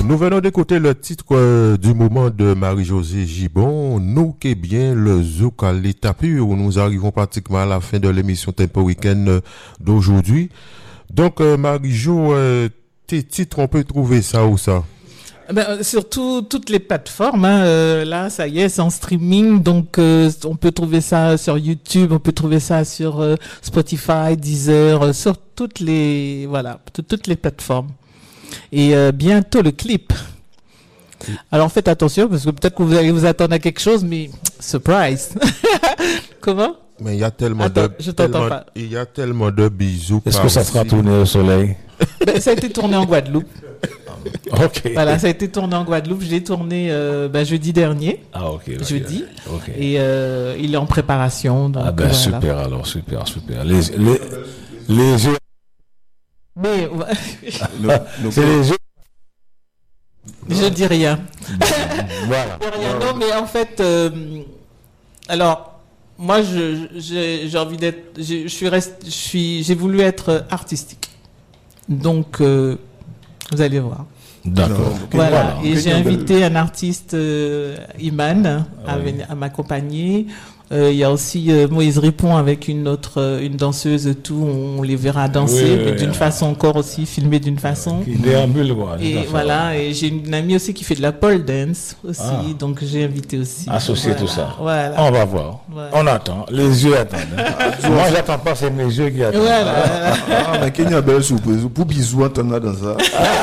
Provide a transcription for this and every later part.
Nous venons d'écouter le titre du moment de Marie-Josée Gibon, Nous qu'est bien le zouk à l'état pur, où nous arrivons pratiquement à la fin de l'émission Tempo Week-end d'aujourd'hui. Donc Marie-Jo, tes titres, on peut trouver ça ou ça? Surtout toutes les plateformes, hein, là ça y est, c'est en streaming, donc on peut trouver ça sur YouTube, on peut trouver ça sur Spotify, Deezer, sur toutes les plateformes. Et bientôt le clip. Alors faites attention parce que peut-être que vous allez vous attendre à quelque chose, mais surprise. Comment? Mais il y a tellement il y a tellement de bisous. Est-ce que ça sera tourné au soleil? Ça a été tourné en Guadeloupe. Ok. Voilà, ça a été tourné en Guadeloupe. Je l'ai tourné jeudi dernier. Ah ok. Jeudi. Ok. Et il est en préparation. Donc, voilà. Super alors, super. Les jeux. Mais c'est les jeux. Je dis rien. Voilà. Non, mais en fait, alors moi, j'ai envie d'être. J'ai voulu être artistique. Donc, vous allez voir. D'accord. Voilà. Et j'ai invité un artiste, Iman, à m'accompagner. Il y a aussi Moïse Ripon avec une danseuse, tout. On les verra danser, mais d'une façon encore aussi, filmé d'une façon. Qui déambule, quoi. Et voilà. Et j'ai une amie aussi qui fait de la pole dance aussi, donc j'ai invité aussi. Associer tout ça. Voilà. On va voir. Voilà. On attend. Les yeux attendent. Moi, j'attends pas, c'est mes yeux qui attendent. Voilà. Mais qu'il y a une belle surprise. Pour bisous, entendre dans ça.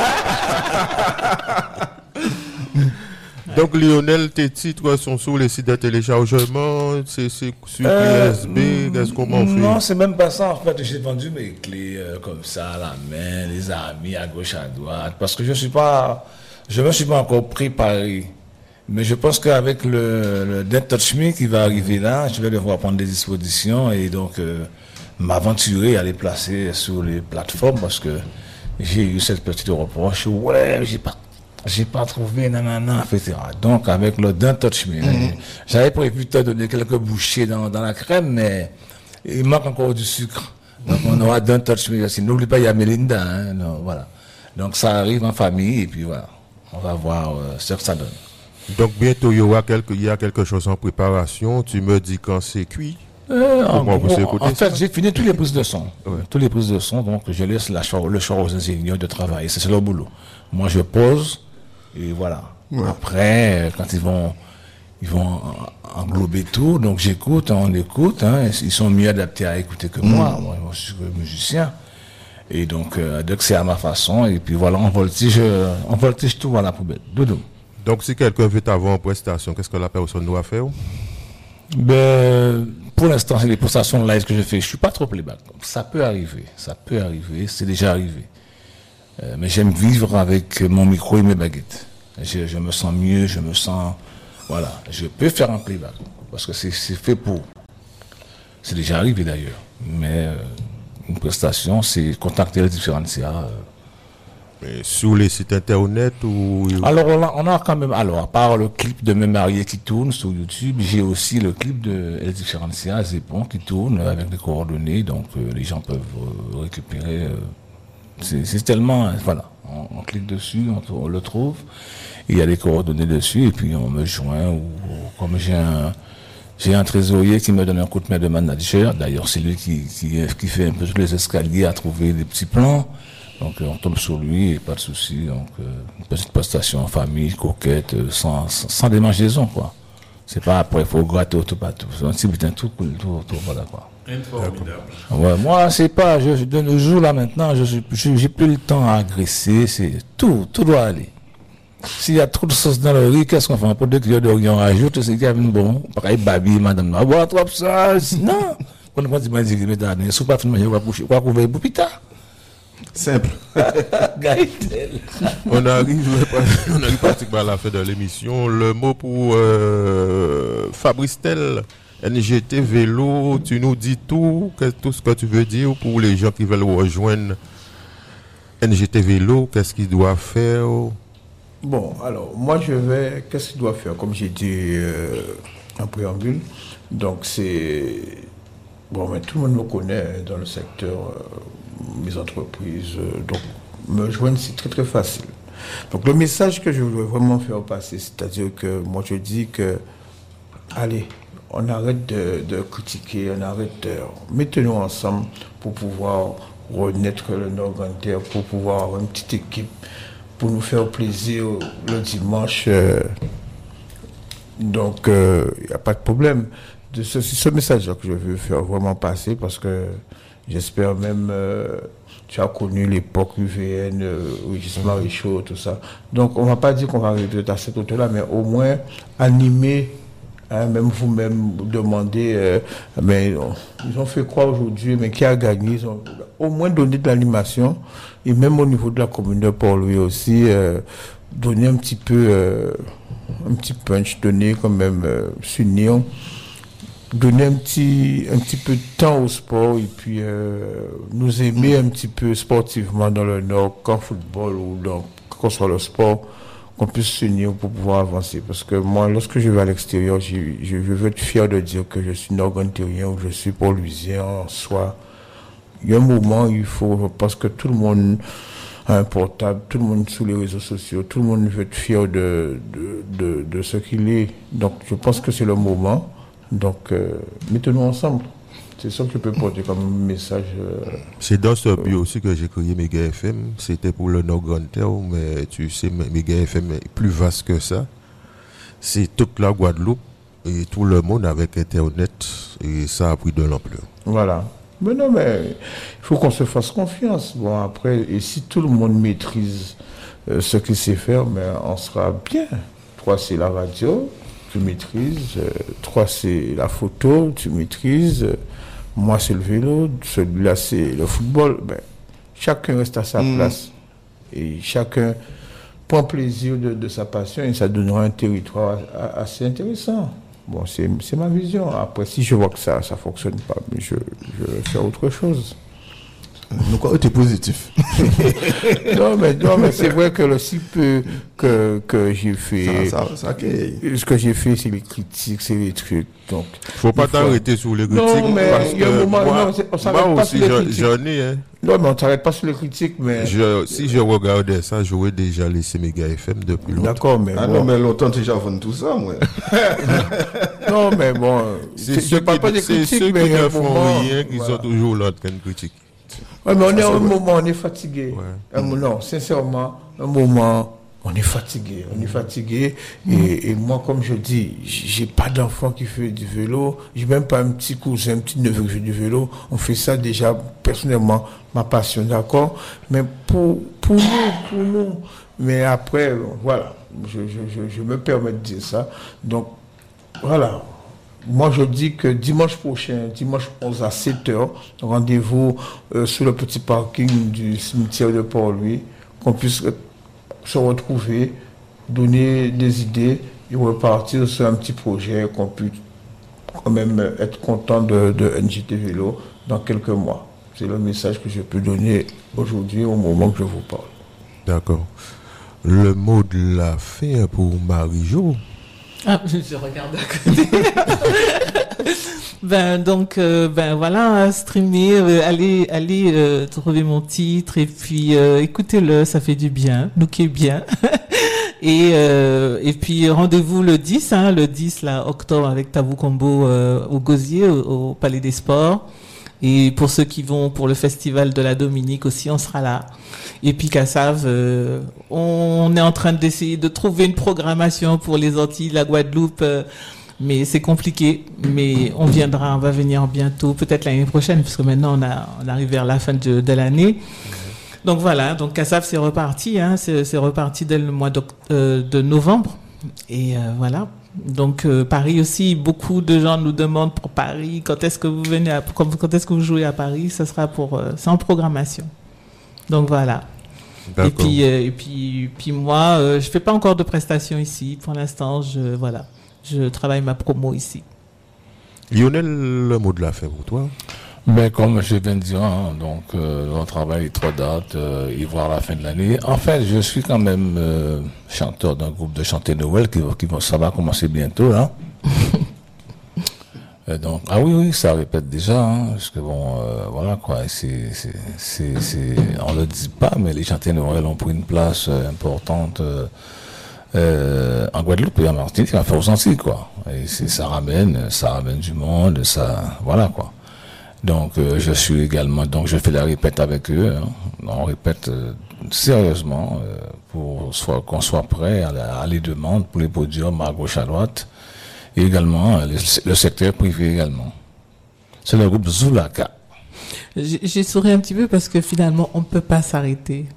Donc Lionel, tes titres sont sur les sites de téléchargement, c'est sur USB, qu'est-ce qu'on fait? Non, c'est même pas ça en fait. J'ai vendu mes clés comme ça à la main, les amis à gauche à droite, parce que je me suis pas encore préparé. Mais je pense qu'avec le Don't Touch Me qui va arriver là, je vais devoir prendre des dispositions et donc m'aventurer à les placer sur les plateformes parce que j'ai eu cette petite reproche. Ouais, j'ai pas trouvé, nanana, etc. Donc, avec le Don't Touch Me, j'avais prévu te donner quelques bouchées dans la crème, mais il manque encore du sucre. Donc, on aura Don't Touch Me aussi. N'oublie pas, il y a Melinda, hein, non, voilà. Donc, ça arrive en famille, et puis voilà. On va voir ce que ça donne. Donc, bientôt, il y a quelque chose en préparation. Tu me dis quand c'est cuit. En fait, j'ai fini toutes les prises de son. Toutes les prises de son, donc je laisse le choix aux ingénieurs de travailler. C'est leur boulot. Moi, je pose. Et voilà. Ouais. Après, quand ils vont englober tout, donc j'écoute, on écoute, hein, ils sont mieux adaptés à écouter que moi. Moi, je suis musicien. Et donc c'est à ma façon, et puis voilà, on voltige tout à la poubelle. Doudou. Donc, si quelqu'un veut t'avoir en prestation, qu'est-ce que la personne doit faire? Pour l'instant, c'est les prestations live que je fais. Je suis pas trop playback. Ça peut arriver, c'est déjà arrivé. Mais j'aime vivre avec mon micro et mes baguettes. Je me sens mieux, voilà. Je peux faire un playback parce que c'est fait pour. C'est déjà arrivé d'ailleurs. Mais une prestation, c'est contacter les différenciats. Sur les sites internet ou. Alors on a quand même. Alors à part le clip de Mes mariés qui tourne sur YouTube, j'ai aussi le clip de El Differencia Zepon qui tourne avec des coordonnées, donc les gens peuvent récupérer. C'est tellement, voilà, on clique dessus, on le trouve, il y a les coordonnées dessus, et puis on me joint, ou comme j'ai un trésorier qui me donne un coup de main de manager, d'ailleurs c'est lui qui fait un peu tous les escaliers à trouver des petits plans, donc on tombe sur lui, et pas de souci, donc une petite prestation en famille, coquette, sans démangeaison, quoi. C'est pas après, il faut gratter tout partout, c'est un petit putain tout cool, tout, voilà, quoi. Formidable. Ouais, moi, c'est pas, de nos jours là maintenant, j'ai plus le temps à agresser, c'est tout doit aller. S'il y a trop de sauce dans le riz, qu'est-ce qu'on fait? Pour 2 kilos de riz, on rajoute, c'est qu'il y a une bon, pareil, babi, madame, on va trop ça, non. Quand on dit, mais t'as, si pas fait manger, on va couvrir pour pita. Simple. On arrive pratiquement à la fin de l'émission. Le mot pour Fabrice Tel. NGT Vélo, tu nous dis tout ce que tu veux dire pour les gens qui veulent rejoindre NGT Vélo, qu'est-ce qu'ils doivent faire? Bon, alors, moi qu'est-ce qu'ils doivent faire? Comme j'ai dit en préambule, donc c'est, bon, mais tout le monde me connaît dans le secteur, mes entreprises, donc me joindre c'est très très facile. Donc le message que je voulais vraiment faire passer, c'est-à-dire que moi je dis que, allez, on arrête de critiquer, on arrête de... Mettez-nous ensemble pour pouvoir renaître le Nord-Grande-Terre, pour pouvoir avoir une petite équipe, pour nous faire plaisir le dimanche. Donc, il n'y a pas de problème. C'est ce message-là que je veux faire vraiment passer parce que j'espère même... tu as connu l'époque UVN, Régis Marichaud, tout ça. Donc, on ne va pas dire qu'on va arriver à cette hauteur-là, mais au moins animer, hein, même vous-même, demander, mais ils ont fait quoi aujourd'hui, mais qui a gagné, ils ont au moins donné de l'animation, et même au niveau de la communauté pour lui aussi, donner un petit peu, un petit punch, donner quand même, s'unir, donner un petit peu de temps au sport et puis nous aimer un petit peu sportivement dans le Nord, qu'en football ou dans qu'on soit le sport, qu'on puisse s'unir pour pouvoir avancer. Parce que moi, lorsque je vais à l'extérieur, je veux être fier de dire que je suis nord-grandterrien ou je suis pôluisien en soi. Il y a un moment, il faut, parce que tout le monde a un portable, tout le monde sous les réseaux sociaux, tout le monde veut être fier de ce qu'il est. Donc, je pense que c'est le moment. Donc, mettons-nous ensemble. C'est ça que je peux porter comme message. C'est dans ce but aussi que j'ai créé Méga FM. C'était pour le Nord-Grande-Terre, mais tu sais, Méga FM est plus vaste que ça. C'est toute la Guadeloupe et tout le monde avec Internet. Et ça a pris de l'ampleur. Voilà. Mais non, mais il faut qu'on se fasse confiance. Bon, après, et si tout le monde maîtrise ce qu'il sait faire, mais on sera bien. 3, c'est la radio. Tu maîtrises, 3 c'est la photo, tu maîtrises, moi c'est le vélo, celui-là c'est le football. Ben, chacun reste à sa place et chacun prend plaisir de sa passion et ça donnera un territoire assez intéressant. Bon, c'est ma vision. Après, si je vois que ça fonctionne pas, mais je vais faire autre chose. Donc, tu es positif. non, mais c'est vrai que le si peu que j'ai fait, ce que j'ai fait, c'est les critiques, c'est les trucs. Donc, faut pas t'arrêter sur les critiques. Non, mais parce il y a un moment, on s'arrête pas sur les critiques. J'en ai, hein. Non, mais on s'arrête pas sur les critiques, mais. Si je regardais ça, j'aurais déjà laissé Méga FM depuis longtemps. D'accord, mais. Ah bon. Non, mais longtemps déjà vendu tout ça, moi. Non, mais bon. Je parle pas des critiques, mais. Ceux qui ne font rien, qui sont toujours là en train de critiquer. Oui, mais on est à un moment, on est fatigué. Ouais. Non, sincèrement, un moment, on est fatigué. On est fatigué. Et moi, comme je dis, j'ai pas d'enfant qui fait du vélo. J'ai même pas un petit cousin, un petit neveu qui fait du vélo. On fait ça déjà, personnellement, ma passion, d'accord? Mais pour nous. Mais après, voilà. Je me permets de dire ça. Donc, voilà. Moi, je dis que dimanche prochain, dimanche 11 à 7h, rendez-vous sur le petit parking du cimetière de Port-Louis, qu'on puisse se retrouver, donner des idées et repartir sur un petit projet, qu'on puisse quand même être content de NJT Vélo dans quelques mois. C'est le message que je peux donner aujourd'hui au moment que je vous parle. D'accord. Le mot de la fin pour Marie-Jo. Ah, je regarde à côté. Voilà, streamer, allez trouver mon titre et puis écoutez-le, ça fait du bien, nous qui est bien. Et puis rendez-vous le 10, le 10 là, octobre avec Tabou Combo au Gosier, au Palais des Sports. Et pour ceux qui vont pour le festival de la Dominique aussi, on sera là. Et puis Kassav, on est en train d'essayer de trouver une programmation pour les Antilles, la Guadeloupe, mais c'est compliqué. Mais on va venir bientôt, peut-être l'année prochaine, parce que maintenant on arrive vers la fin de l'année. Donc voilà, donc Kassav c'est reparti, c'est reparti dès le mois de novembre. Et voilà. Donc Paris aussi, beaucoup de gens nous demandent pour Paris, quand est-ce que vous venez, quand est-ce que vous jouez à Paris, ça sera c'est en programmation. Donc voilà. D'accord. Et puis moi, je fais pas encore de prestations ici pour l'instant. Je travaille ma promo ici. Lionel, le mot de la fin pour toi. Mais comme je viens de dire, on travaille 3 dates et voir la fin de l'année. En fait, je suis quand même chanteur d'un groupe de chanter Noël ça va commencer bientôt, là. Donc, ah oui, ça répète déjà, hein, parce que bon, voilà quoi, on le dit pas, mais les chanteurs Noël ont pris une place importante en Guadeloupe et en Martinique, à faire ressentir quoi. Et ça ramène du monde, ça, voilà quoi. Donc, je fais la répète avec eux, hein. On répète sérieusement pour qu'on soit prêt à les demandes pour les podiums à gauche à droite. Et également le secteur privé également. C'est le groupe Zulaka. J'ai souri un petit peu parce que finalement, on ne peut pas s'arrêter.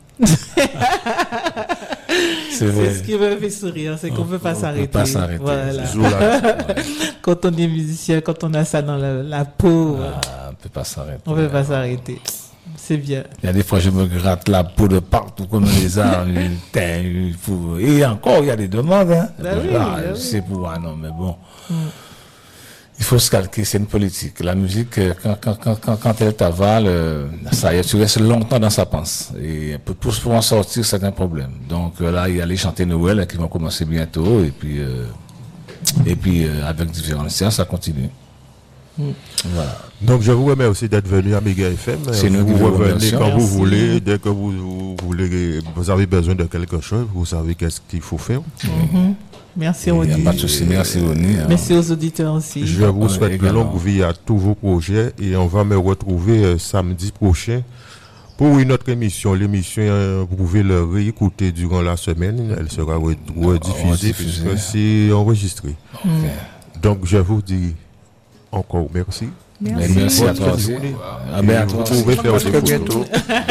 C'est ce qui me fait sourire, c'est qu'on ne peut pas s'arrêter. On peut pas s'arrêter. Voilà. Zulaka. Quand on est musicien, quand on a ça dans la peau, on ne peut pas s'arrêter. On ne peut pas s'arrêter. C'est bien. Il y a des fois, je me gratte la peau de partout comme les arbres. Et encore, il y a des demandes. Hein. C'est pour non, mais bon. Il faut se calquer, c'est une politique. La musique, quand elle t'avale, ça y est, tu restes longtemps dans sa panse. Et pour en sortir, c'est un problème. Donc là, il y a les chanteurs Noël qui vont commencer bientôt. Et puis avec différents séances, ça continue. Voilà. Donc je vous remercie d'être venu à Méga FM. Vous revenez quand vous voulez, dès que vous voulez, vous avez besoin de quelque chose, vous savez qu'est-ce qu'il faut faire. Merci Ronnie. Il n'y a pas de souci, merci Ronnie. Merci aux auditeurs aussi. Je vous souhaite une longue vie à tous vos projets et on va me retrouver samedi prochain pour une autre émission. L'émission, vous pouvez le réécouter durant la semaine, elle sera rediffusée puisque c'est enregistré. Donc je vous dis encore merci. Merci à toi aussi. Vous pouvez faire aussi bientôt.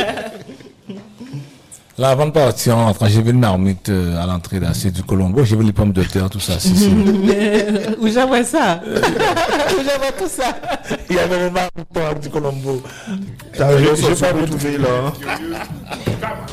Là, avant de partir, j'ai vu une marmite à l'entrée là, c'est du Colombo, j'ai vu les pommes de terre, tout ça. Où j'avais ça? Où j'avais tout ça? Il y avait une marmite du Colombo. Je n'ai pas retrouvé là.